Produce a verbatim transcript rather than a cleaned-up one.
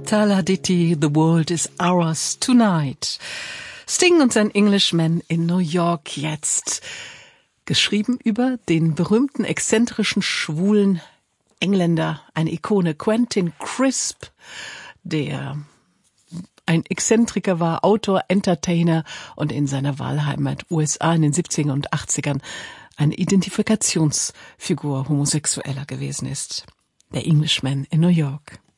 Taladiti, The World is Ours Tonight. Sting und sein Englishman in New York jetzt. Geschrieben über den berühmten, exzentrischen, schwulen Engländer, eine Ikone, Quentin Crisp, der ein Exzentriker war, Autor, Entertainer und in seiner Wahlheimat U S A in den siebzigern und achtzigern eine Identifikationsfigur Homosexueller gewesen ist. Der Englishman in New York.